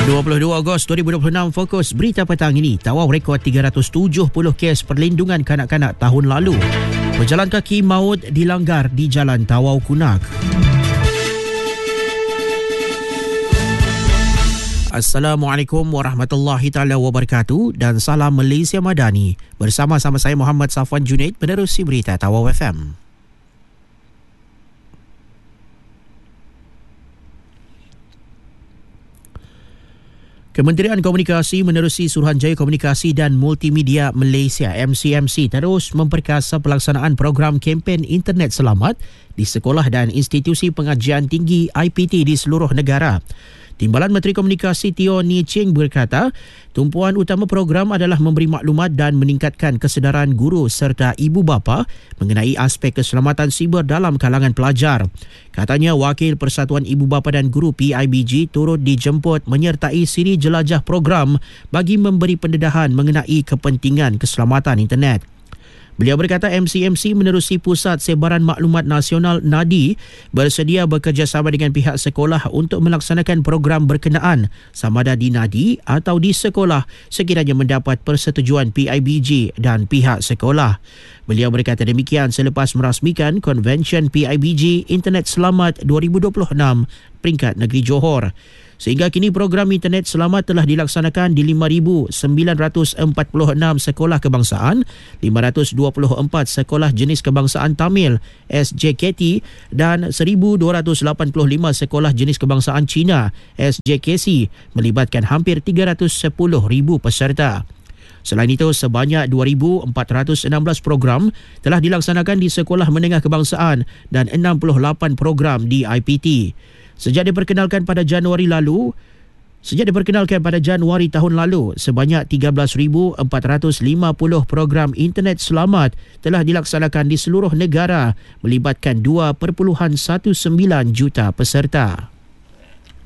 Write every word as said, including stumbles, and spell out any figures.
dua puluh dua Ogos dua ribu dua puluh enam, fokus berita petang ini. Tawau rekod tiga ratus tujuh puluh kes perlindungan kanak-kanak tahun lalu. Pejalan kaki maut dilanggar di Jalan Tawau Kunak. Assalamualaikum warahmatullahi taala wabarakatuh dan salam Malaysia Madani. Bersama-sama saya Muhammad Safwan Junaid, penerusi berita Tawau F M. Kementerian Komunikasi menerusi Suruhanjaya Komunikasi dan Multimedia Malaysia M C M C terus memperkasa pelaksanaan program kempen Internet Selamat di sekolah dan institusi pengajian tinggi I P T di seluruh negara. Timbalan Menteri Komunikasi Teo Ni Ching berkata, tumpuan utama program adalah memberi maklumat dan meningkatkan kesedaran guru serta ibu bapa mengenai aspek keselamatan siber dalam kalangan pelajar. Katanya, Wakil Persatuan Ibu Bapa dan Guru P I B G turut dijemput menyertai siri jelajah program bagi memberi pendedahan mengenai kepentingan keselamatan internet. Beliau berkata M C M C menerusi Pusat Sebaran Maklumat Nasional N A D I bersedia bekerjasama dengan pihak sekolah untuk melaksanakan program berkenaan sama ada di N A D I atau di sekolah sekiranya mendapat persetujuan P I B G dan pihak sekolah. Beliau berkata demikian selepas merasmikan Konvensyen P I B G Internet Selamat dua ribu dua puluh enam peringkat negeri Johor. Sehingga kini program Internet Selamat telah dilaksanakan di lima ribu sembilan ratus empat puluh enam sekolah kebangsaan, lima ratus dua puluh empat sekolah jenis kebangsaan Tamil S J K T dan seribu dua ratus lapan puluh lima sekolah jenis kebangsaan Cina S J K C melibatkan hampir tiga ratus sepuluh ribu peserta. Selain itu, sebanyak dua ribu empat ratus enam belas program telah dilaksanakan di sekolah menengah kebangsaan dan enam puluh lapan program di I P T. Sejak diperkenalkan pada Januari lalu, sejak diperkenalkan pada Januari tahun lalu, sebanyak tiga belas ribu empat ratus lima puluh program Internet Selamat telah dilaksanakan di seluruh negara melibatkan dua perpuluhan sembilan belas juta peserta.